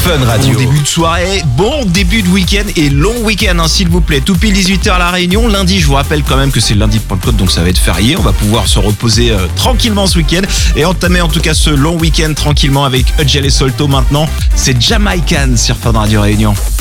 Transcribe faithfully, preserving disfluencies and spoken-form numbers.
Fun Radio. Bon début de soirée, bon début de week-end et long week-end, hein, s'il vous plaît. Tout pile dix-huit heures à La Réunion. Lundi, je vous rappelle quand même que c'est lundi de Pentecôte, donc ça va être férié. On va pouvoir se reposer euh, tranquillement ce week-end et entamer en tout cas ce long week-end tranquillement avec Hudgel et Solto maintenant. C'est Jamaican sur Fun Radio Réunion.